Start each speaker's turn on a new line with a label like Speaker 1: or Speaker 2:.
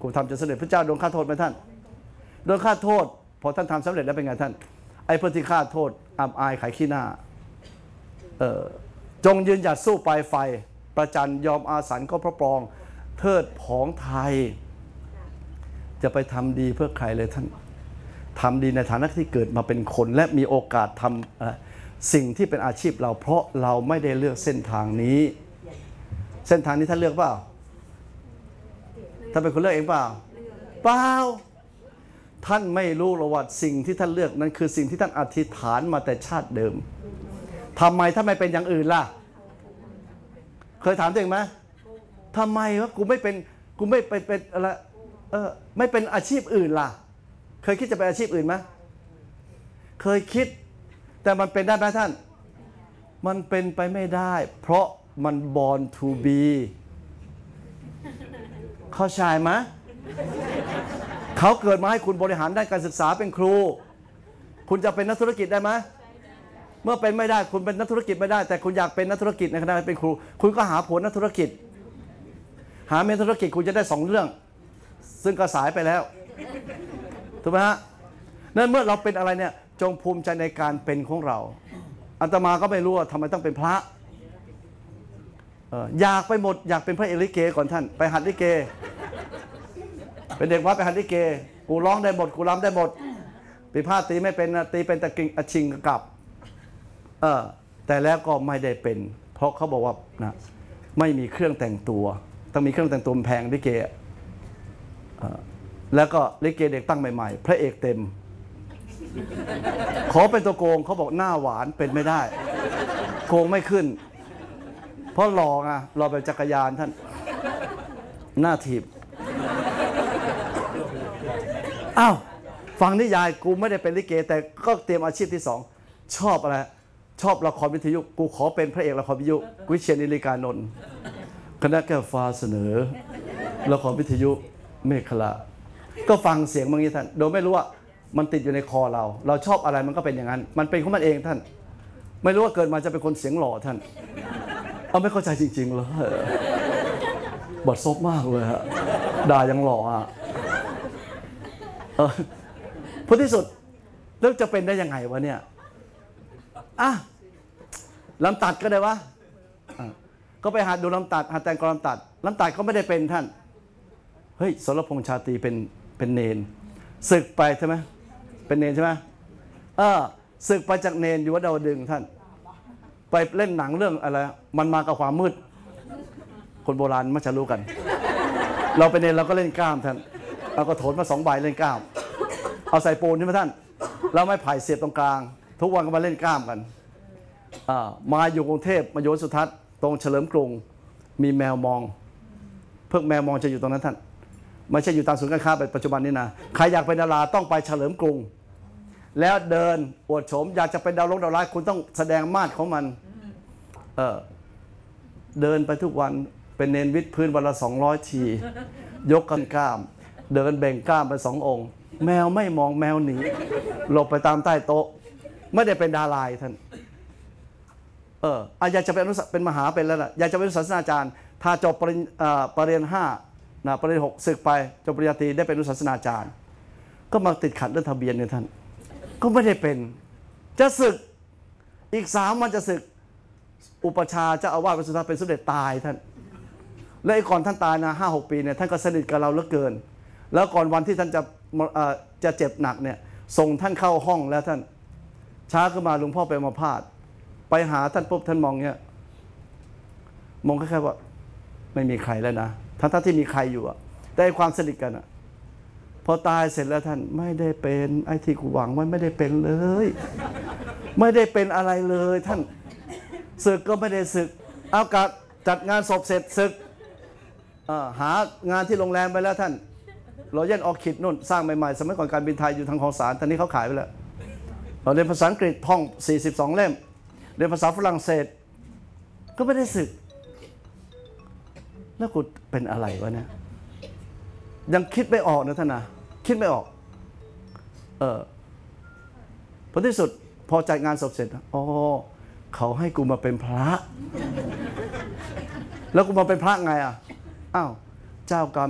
Speaker 1: กูทำจนสำเร็จพระเจ้าโดนฆ่าโทษไหมท่านโดนฆ่าโทษพอท่านทำสำเร็จแล้วเป็นไงท่านไอ้พวกที่ฆ่าโทษอับอายขายขี้หน้าจงยืนหยัดสู้ปลายไฟประจันยอมอาสันก็พระปรองเทิดผองไทยจะไปทำดีเพื่อใครเลยท่านทำดีในฐานะที่เกิดมาเป็นคนและมีโอกาสทำสิ่งที่เป็นอาชีพเราเพราะเราไม่ได้เลือกเส้นทางนี้เส้นทางนี้ท่านเลือกเปล่าท่านเป็นคนเลือกเองเปล่าเปล่าท่านไม่รู้หรอกว่าสิ่งที่ท่านเลือกนั้นคือสิ่งที่ท่านอธิษฐานมาแต่ชาติเดิมทำไมถ้าไม่เป็นอย่างอื่นล่ะเคยถามตัวเองไหมทำไมวะกูไม่เป็นอะไรไม่เป็นอาชีพอื่นล่ะเคยคิดจะเป็นอาชีพอื่นไหมเคยคิดแต่มันเป็นได้ไหมท่านมันเป็นไปไม่ได้เพราะมัน born to be เข้าใจไหมเขาเกิดมาให้คุณบริหารด้านการศึกษาเป็นครูคุณจะเป็นนักธุรกิจได้ไหมเมื่อเป็นไม่ได้คุณเป็นนักธุรกิจไม่ได้แต่คุณอยากเป็นนักธุรกิจในขณะที่เป็นครูคุณก็หาผลนักธุรกิจหาเมนธุรกิจคุณจะได้2เรื่องซึ่งก็สายไปแล้วถูกไหมฮะนั่นเมื่อเราเป็นอะไรเนี่ยจงภูมิใจในการเป็นของเราอาตมาก็ไม่รู้ว่าทำไมต้องเป็นพระอยากไปหมดอยากเป็นพระเอกลิเกก่อนท่านไปหัดลิเกเป็นเด็กวัดไปหัดลิเกกูร้องได้หมดกูรำได้หมดปีพาดตีไม่เป็นตีเป็นตะกิ่งชิงกับแต่แล้วก็ไม่ได้เป็นเพราะเขาบอกว่านะไม่มีเครื่องแต่งตัวต้องมีเครื่องแต่งตัวแพงลิเกแล้วก็ลิเกเด็กตั้งใหม่ๆพระเอกเต็มขอเป็นตัวโกงเขาบอกหน้าหวานเป็นไม่ได้โกงไม่ขึ้นเพราะหล่อไงหล่อแบบจักรยานท่านหน้าถีบอ้าวฟังนิยายกูไม่ได้เป็นลิเกแต่ก็เตรียมอาชีพที่2ชอบอะไรชอบละครวิทยุกูขอเป็นพระเอกละครวิทยุวิเชียรนิริกานนท์คณะแก้วฟ้าเสนอละครวิทยุเมฆลาก็ฟังเสียงบางทีท่านโดยไม่รู้ว่ามันติดอยู่ในคอเราชอบอะไรมันก็เป็นอย่างนั้นมันเป็นของมันเองท่านไม่รู้ว่าเกิดมาจะเป็นคนเสียงหล่อท่านเอาไม่เข้าใจจริงๆเลยบทซบมากเลยฮะด่ายังหล่ออ่ะผลที่สุดแล้วจะเป็นได้ยังไงวะเนี่ยลำตัดก็ได้วะก็ไปหาดูลำตัดหาแต่งกลลำตัดก็ไม่ได้เป็นท่านเฮ้ยสรพงษ์ชาตรีเป็นเนนศึกไปใช่ไหมเป็นเนนใช่ไหมศึกไปจากเนนอยู่วัดดาวดึงท่านไปเล่นหนังเรื่องอะไรมันมากับความมืดคนโบราณมักจะรู้กันเราเป็นเนนเราก็เล่นกล้ามท่านเราก็โถนมา2 ใบเล่นกล้ามเอาใส่ปูนใช่ไหมท่านแล้วไม่ไผ่เสียบตรงกลางทุกวันก็มาเล่นกล้ามกันมาอยู่กรุงเทพมาโยนสุทัศน์ตรงเฉลิมกรุงมีแมวมองเพิ่งแมวมองจะอยู่ตรงนั้นท่านไม่ใช่อยู่ตามศูนย์การค้าแบบปัจจุบันนี้นะใครอยากเป็นดาราต้องไปเฉลิมกรุงแล้วเดินอวดโฉมอยากจะเป็นดาวร้ายคุณต้องแสดงมาตรของมันเดินไปทุกวันเป็นเนนวิดพื้นวันละ200 ทียกกันกล้ามเดินแบ่งกล้ามไป2 องค์แมวไม่มองแมวหนีหลบไปตามใต้โต๊ะไม่ได้เป็นดาราท่านอยากจะเป็นมหาเป็นแล้วล่ะอยากจะเป็นศาสนาจารย์ถ้าจบปริญญา5ปริญญา6ศึกไปจบปริญญาตรีได้เป็นศาสนาจารย์ก็มาติดขัดเรื่องทะเบียนเนี่ยท่านก็ไม่ได้เป็นจะศึกอีก3 วันจะศึกอุปชาเจ้าอาวาสวัดสุทัศน์เป็นสมเด็จตายท่านและก่อนท่านตายนะ5-6 ปีเนี่ยท่านก็สนิทกับเราเหลือเกินแล้วก่อนวันที่ท่านจะเจ็บหนักเนี่ยส่งท่านเข้าห้องแล้วท่านช้าขึ้นมาหลวงพ่อไปมาพาดไปหาท่านปุ๊บท่านมองเนี่ยมองคล้ายๆว่าไม่มีใครแล้วนะทั้งที่มีใครอยู่แต่ความสนิทกันพอตายเสร็จแล้วท่านไม่ได้เป็นไอ้ที่กูหวังไว้ไม่ได้เป็นเลยไม่ได้เป็นอะไรเลยท่านศึกก็ไม่ได้ศึกเอากะจัดงานศพเสร็จศึกหางานที่โรงแรมไปแล้วท่านรอยัลออคิดนู่นสร้างใหม่ๆสมัยก่อนการบินไทยอยู่ทางคลองสารตอนนี้เขาขายไปแล้วเรียนภาษาอังกฤษท่อง42 เล่มเรียนภาษาฝรั่งเศสก็ไม่ได้ศึกแล้วกูเป็นอะไรวะเนี่ยยังคิดไม่ออกนะท่านนะคิดไม่ออกผลที่สุดพอจัดงานศพเสร็จเขาให้กูมาเป็นพระแล้วกูมาเป็นพระไงอ้าวเจ้ากรรม